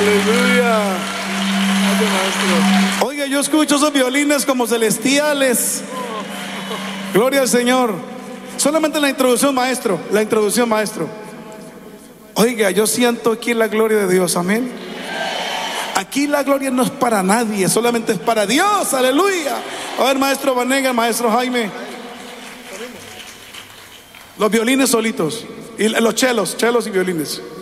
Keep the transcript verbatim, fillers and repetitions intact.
Aleluya. Gracias, maestro. Oiga, yo escucho esos violines como celestiales. Gloria al Señor. Solamente la introducción, maestro. La introducción, maestro. Oiga, yo siento aquí la gloria de Dios. Amén. Aquí la gloria no es para nadie, solamente es para Dios. Aleluya. A ver, maestro Vanega, maestro Jaime. Los violines solitos. Y los chelos, chelos y violines.